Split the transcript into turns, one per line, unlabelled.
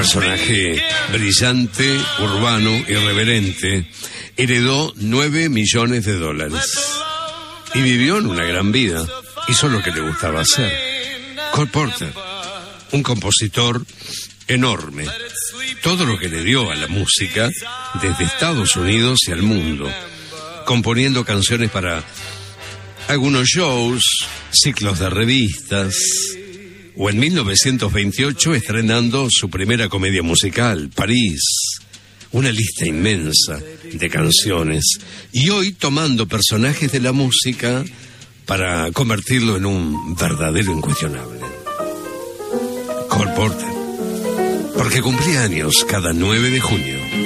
Personaje brillante, urbano, irreverente, heredó $9 millones y vivió en una gran vida. Hizo lo que le gustaba hacer. Cole Porter, un compositor enorme. Todo lo que le dio a la música desde Estados Unidos y al mundo, componiendo canciones para algunos shows, ciclos de revistas, o en 1928 estrenando su primera comedia musical, París, una lista inmensa de canciones, y hoy tomando personajes de la música para convertirlo en un verdadero incuestionable. Cole Porter, porque cumplía años cada 9 de junio.